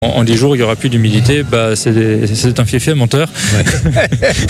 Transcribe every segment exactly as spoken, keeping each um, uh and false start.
en dix jours il n'y aura plus d'humidité, bah, c'est, des, c'est un fiefé menteur. Ouais.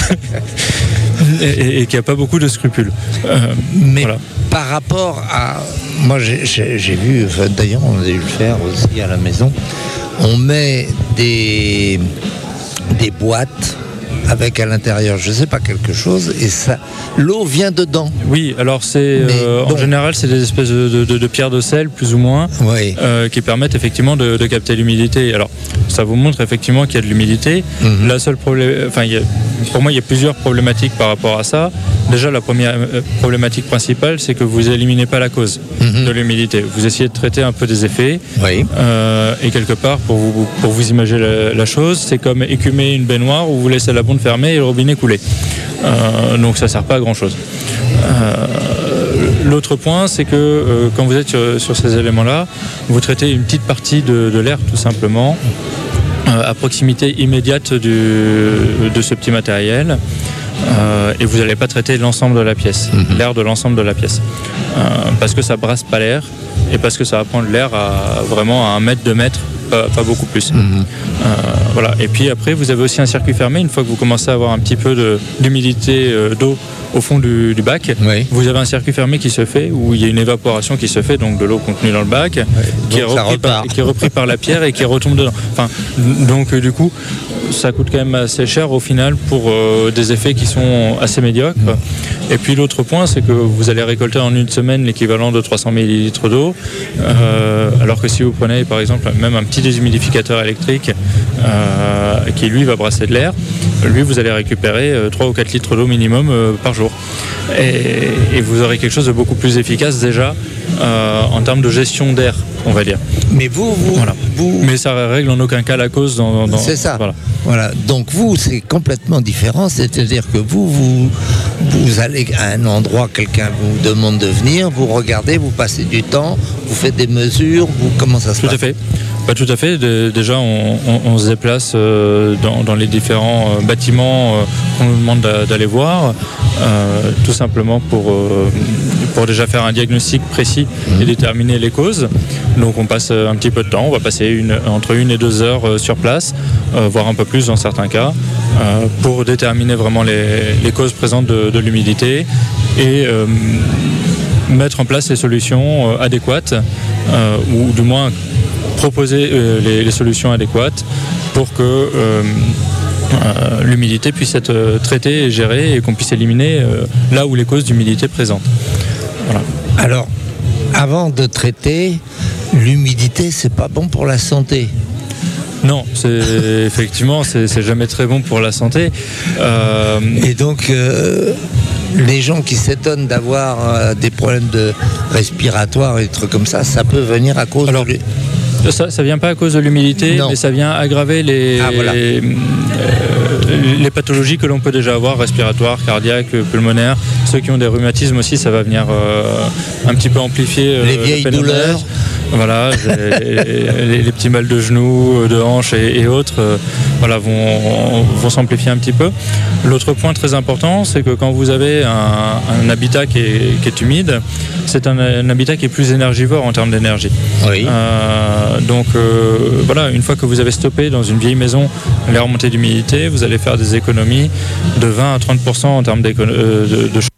et, et, et qui n'a pas beaucoup de scrupules. Euh, Mais voilà. Par rapport à... Moi j'ai, j'ai, j'ai vu, enfin, d'ailleurs on a dû le faire aussi à la maison, on met des, des boîtes avec à l'intérieur, je ne sais pas, quelque chose, et ça, l'eau vient dedans. Oui, alors c'est euh, bon. En général, c'est des espèces de, de, de pierres de sel, plus ou moins, oui. euh, qui permettent effectivement de, de capter l'humidité. Alors, ça vous montre effectivement qu'il y a de l'humidité. Mm-hmm. La seule problème, enfin, il y a, pour moi, il y a plusieurs problématiques par rapport à ça. Déjà, la première problématique principale, c'est que vous n'éliminez pas la cause mm-hmm. de l'humidité. Vous essayez de traiter un peu des effets. Oui. Euh, et quelque part, pour vous, pour vous imaginer la, la chose, c'est comme écumer une baignoire où vous laissez la bonde fermée et le robinet couler. Euh, donc ça ne sert pas à grand chose. Euh, l'autre point, c'est que euh, quand vous êtes sur, sur ces éléments-là, vous traitez une petite partie de, de l'air tout simplement euh, à proximité immédiate du, de ce petit matériel. Euh, et vous n'allez pas traiter l'ensemble de la pièce, mmh. l'air de l'ensemble de la pièce. Euh, parce que ça brasse pas l'air et parce que ça va prendre l'air à, vraiment à un mètre, deux mètres, pas, pas beaucoup plus. Mmh. Euh, voilà. Et puis après, vous avez aussi un circuit fermé. Une fois que vous commencez à avoir un petit peu de, d'humidité euh, d'eau au fond du, du bac, oui. vous avez un circuit fermé qui se fait, où il y a une évaporation qui se fait, donc de l'eau contenue dans le bac, oui. qui, est repris par, qui est repris par la pierre et qui retombe dedans. Enfin, donc euh, du coup, ça coûte quand même assez cher au final pour euh, des effets qui sont assez médiocres. Mmh. Et puis l'autre point, c'est que vous allez récolter en une semaine l'équivalent de trois cents millilitres d'eau, euh, alors que si vous prenez par exemple même un petit déshumidificateur électrique euh, qui lui va brasser de l'air, lui vous allez récupérer euh, trois ou quatre litres d'eau minimum euh, par jour. Et, et vous aurez quelque chose de beaucoup plus efficace déjà euh, en termes de gestion d'air, on va dire. Mais vous, vous, voilà. vous... Mais ça règle en aucun cas la cause. Dans, dans... C'est ça. Voilà. Voilà. Donc vous, c'est complètement différent. C'est-à-dire que vous, vous, vous allez à un endroit, quelqu'un vous demande de venir, vous regardez, vous passez du temps, vous faites des mesures, vous, comment ça se Tout passe ? Tout à fait. Bah, tout à fait. De, déjà, on, on, on se déplace euh, dans, dans les différents euh, bâtiments euh, qu'on nous demande d'a, d'aller voir, euh, tout simplement pour, euh, pour déjà faire un diagnostic précis mmh. et déterminer les causes. Donc, on passe un petit peu de temps. On va passer une, entre une et deux heures euh, sur place, euh, voire un peu plus dans certains cas, euh, pour déterminer vraiment les, les causes présentes de, de l'humidité et euh, mettre en place les solutions euh, adéquates, euh, ou du moins proposer euh, les, les solutions adéquates pour que euh, euh, l'humidité puisse être euh, traitée et gérée et qu'on puisse éliminer euh, là où les causes d'humidité présentent. Voilà. Alors, avant de traiter, l'humidité, c'est pas bon pour la santé. Non, c'est effectivement, c'est, c'est jamais très bon pour la santé. Euh... Et donc, euh, les gens qui s'étonnent d'avoir euh, des problèmes de respiratoires et des trucs comme ça, ça peut venir à cause Alors, de... Ça ne vient pas à cause de l'humidité, non. mais ça vient aggraver les, ah, voilà. les, euh, les pathologies que l'on peut déjà avoir, respiratoires, cardiaques, pulmonaires. Ceux qui ont des rhumatismes aussi, ça va venir euh, un petit peu amplifier euh, les vieilles douleurs. Voilà, les, les, les petits mal de genoux, de hanches et, et autres euh, voilà, vont, vont s'amplifier un petit peu. L'autre point très important, c'est que quand vous avez un, un habitat qui est, qui est humide, c'est un, un habitat qui est plus énergivore en termes d'énergie. Oui. Euh, donc euh, voilà, une fois que vous avez stoppé dans une vieille maison les remontées d'humidité, vous allez faire des économies de vingt à trente pour cent en termes euh, de, de